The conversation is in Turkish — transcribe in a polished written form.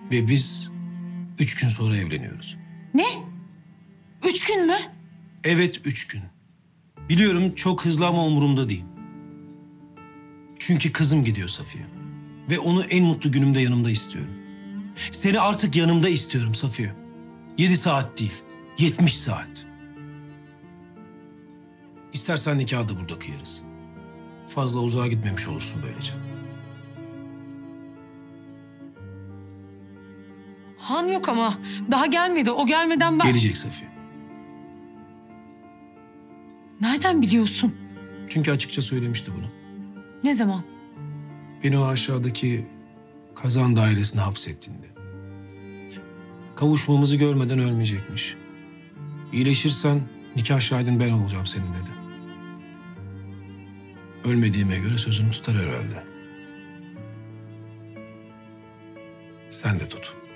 Ve biz 3 gün sonra evleniyoruz. Ne? 3 gün mü? Evet, 3 gün. Biliyorum çok hızlı ama umurumda değil. Çünkü kızım gidiyor Safiye. Ve onu en mutlu günümde yanımda istiyorum. Seni artık yanımda istiyorum Safiye. 7 saat değil, 70 saat. İstersen nikahı da burada kıyarız. Fazla uzağa gitmemiş olursun böylece. Han yok ama. Daha gelmedi. O gelmeden ben... Gelecek Safiye. Nereden biliyorsun? Çünkü açıkça söylemişti bunu. Ne zaman? Beni o aşağıdaki kazan dairesine hapsettiğinde. Kavuşmamızı görmeden ölmeyecekmiş. İyileşirsen nikah şahidin ben olacağım seninle de. Ölmediğime göre sözünü tutar herhalde. Sen de tut.